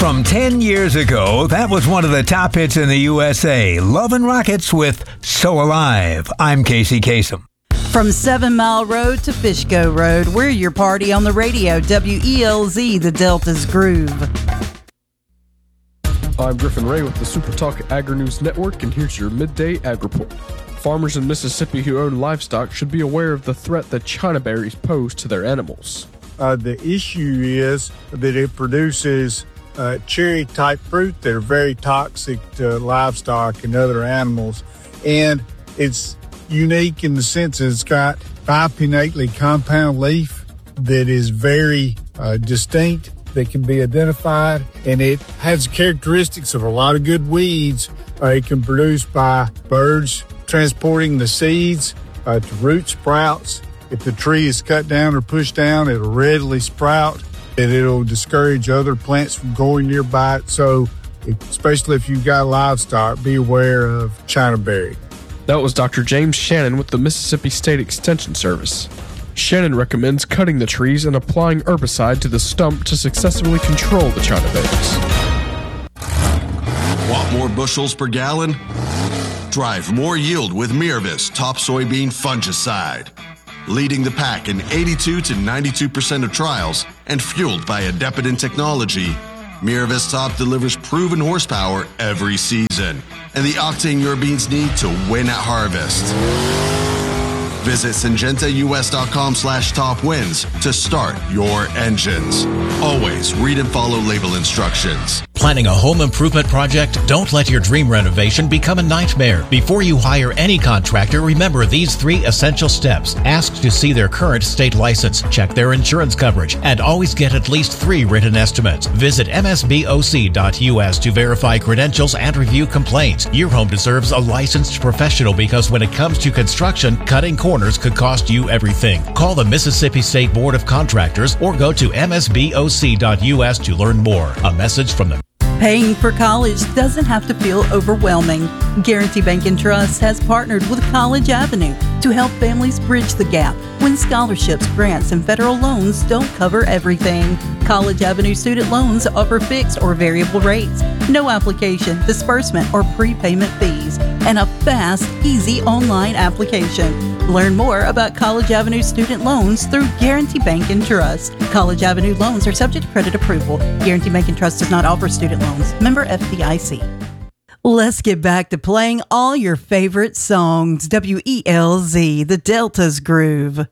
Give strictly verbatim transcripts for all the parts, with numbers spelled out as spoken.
From ten years ago, that was one of the top hits in the U S A. Love and Rockets with So Alive. I'm Casey Kasem. From Seven Mile Road to Fishkill Road, we're your party on the radio. W E L Z, the Delta's Groove. I'm Griffin Ray with the Super Talk Agri-News Network, and here's your midday ag report. Farmers in Mississippi who own livestock should be aware of the threat that China berries pose to their animals. Uh, the issue is that it produces uh, cherry-type fruit that are very toxic to livestock and other animals, and it's unique in the sense that it's got bipinnately compound leaf that is very uh, distinct, that can be identified, and it has characteristics of a lot of good weeds. Uh, it can produce by birds transporting the seeds uh, to root sprouts. If the tree is cut down or pushed down, it'll readily sprout, and it'll discourage other plants from going nearby it. So, especially if you've got livestock, be aware of China berry. That was Doctor James Shannon with the Mississippi State Extension Service. Shannon recommends cutting the trees and applying herbicide to the stump to successfully control the China berries. Want more bushels per gallon? Drive more yield with Miravis Top Soybean Fungicide. Leading the pack in eighty-two to ninety-two percent of trials and fueled by Adepidin technology, Miravis Top delivers proven horsepower every season and the octane your beans need to win at harvest. Visit syngentaus.com slash top wins to start your engines. Always read and follow label instructions. Planning a home improvement project? Don't let your dream renovation become a nightmare. Before you hire any contractor, remember these three essential steps. Ask to see their current state license, check their insurance coverage, and always get at least three written estimates. Visit m s b o c dot u s to verify credentials and review complaints. Your home deserves a licensed professional because when it comes to construction, cutting corners could cost you everything. Call the Mississippi State Board of Contractors or go to m s b o c dot u s to learn more. A message from the Paying for college doesn't have to feel overwhelming. Guarantee Bank and Trust has partnered with College Avenue to help families bridge the gap when scholarships, grants, and federal loans don't cover everything. College Avenue student loans offer fixed or variable rates, no application, disbursement, or prepayment fees, and a fast, easy online application. Learn more about College Avenue student loans through Guarantee Bank and Trust. College Avenue loans are subject to credit approval. Guarantee Bank and Trust does not offer student loans. Member F D I C. Let's get back to playing all your favorite songs. W E L Z, the Delta's Groove.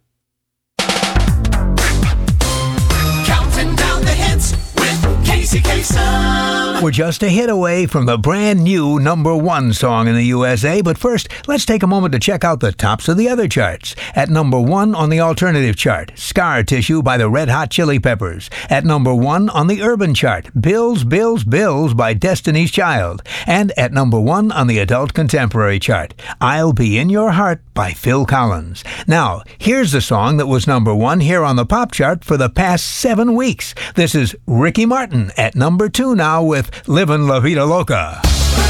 Counting down the hits with Casey Kasem. We're just a hit away from the brand new number one song in the U S A, but first, let's take a moment to check out the tops of the other charts. At number one on the alternative chart, Scar Tissue by the Red Hot Chili Peppers. At number one on the urban chart, Bills, Bills, Bills by Destiny's Child. And at number one on the adult contemporary chart, I'll Be in Your Heart by Phil Collins. Now, here's the song that was number one here on the pop chart for the past seven weeks. This is Ricky Martin at number two now with Livin' La Vida Loca.